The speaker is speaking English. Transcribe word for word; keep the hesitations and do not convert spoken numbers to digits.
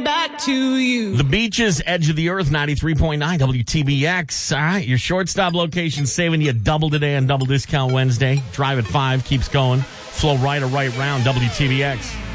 back to you. The Beaches, Edge of the Earth, ninety-three point nine W T B X. All right, your shortstop location saving you double today on Double Discount Wednesday. Drive at five keeps going. Flow right or right round, W T B X.